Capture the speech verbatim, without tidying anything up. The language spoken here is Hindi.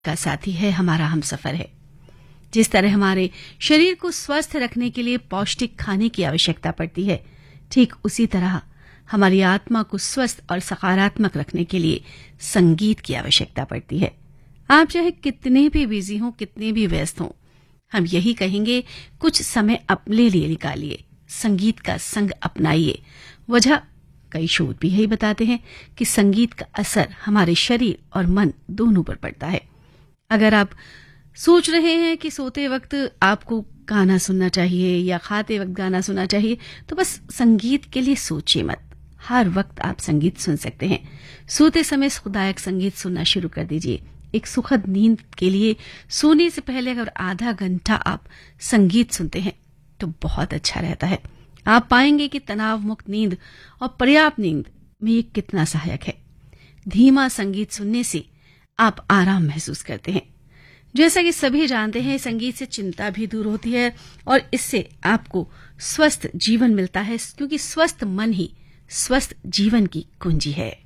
का साथी है, हमारा हमसफर है। जिस तरह हमारे शरीर को स्वस्थ रखने के लिए पौष्टिक खाने की आवश्यकता पड़ती है, ठीक उसी तरह हमारी आत्मा को स्वस्थ और सकारात्मक रखने के लिए संगीत की आवश्यकता पड़ती है। आप चाहे कितने भी बिजी हों, कितने भी व्यस्त हों, हम यही कहेंगे कुछ समय अपने लिए निकालिए, संगीत का संग अपनाइए। वजह कई शोध भी यही बताते हैं कि संगीत का असर हमारे शरीर और मन दोनों पर पड़ता है। अगर आप सोच रहे हैं कि सोते वक्त आपको गाना सुनना चाहिए या खाते वक्त गाना सुनना चाहिए, तो बस संगीत के लिए सोचिए मत। हर वक्त आप संगीत सुन सकते हैं। सोते समय सुखदायक संगीत सुनना शुरू कर दीजिए। एक सुखद नींद के लिए सोने से पहले अगर आधा घंटा आप संगीत सुनते हैं तो बहुत अच्छा रहता है। आप पाएंगे कि तनाव मुक्त नींद और पर्याप्त नींद में ये कितना सहायक है। धीमा संगीत सुनने से आप आराम महसूस करते हैं। जैसा कि सभी जानते हैं, संगीत से चिंता भी दूर होती है और इससे आपको स्वस्थ जीवन मिलता है, क्योंकि स्वस्थ मन ही स्वस्थ जीवन की कुंजी है।